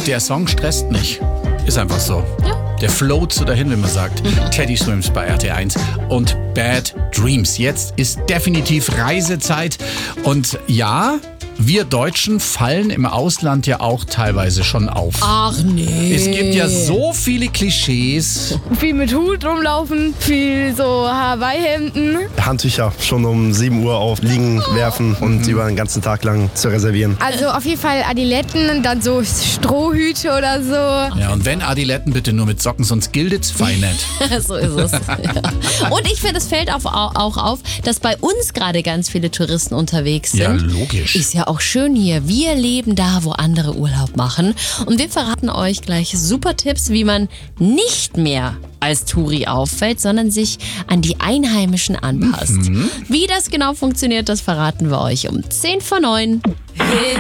Der Song stresst nicht. Ist einfach so. Ja. Der float so dahin, wenn man sagt. Teddy Swims bei RT1 und Bad Dreams. Jetzt ist definitiv Reisezeit. Und ja, wir Deutschen fallen im Ausland ja auch teilweise schon auf. Ach nee. Es gibt ja so viele Klischees. Viel mit Hut rumlaufen, viel so Hawaii-Hemden. Handtücher schon um 7 Uhr auf liegen werfen und über den ganzen Tag lang zu reservieren. Also auf jeden Fall Adiletten, dann so Strohhüte oder so. Ja, und wenn Adiletten, bitte nur mit Socken, sonst gilt's fein nicht. So ist es. Ja. Und ich finde, es fällt auch auf, dass bei uns gerade ganz viele Touristen unterwegs sind. Ja, logisch. Ist ja auch schön hier. Wir leben da, wo andere Urlaub machen. Und wir verraten euch gleich super Tipps, wie man nicht mehr als Touri auffällt, sondern sich an die Einheimischen anpasst. Wie das genau funktioniert, das verraten wir euch um 10 vor 9.